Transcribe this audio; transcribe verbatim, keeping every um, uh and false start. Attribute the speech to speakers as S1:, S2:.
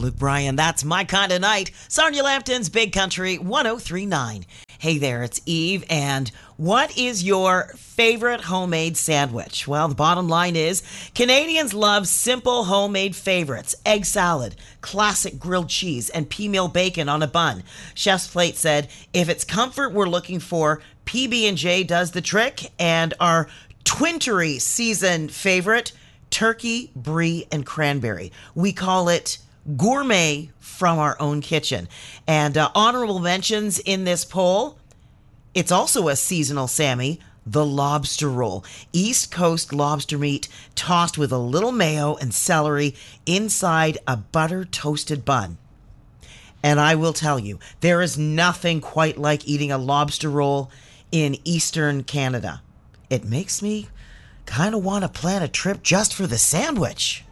S1: Luke Bryan, that's My Kind of Night. Sarnia Lambton's Big Country one oh three point nine. Hey there, it's Eve, and what is your favorite homemade sandwich? Well, the bottom line is Canadians love simple homemade favorites. Egg salad, classic grilled cheese, and pea meal bacon on a bun. Chef's Plate said, if it's comfort we're looking for, P B and J does the trick, and our Twintery season favorite, turkey, brie, and cranberry. We call it gourmet from our own kitchen. And uh, honorable mentions in this poll, it's also a seasonal Sammy, the lobster roll. East Coast lobster meat tossed with a little mayo and celery inside a butter toasted bun. And I will tell you, there is nothing quite like eating a lobster roll in Eastern Canada. It makes me kind of want to plan a trip just for the sandwich.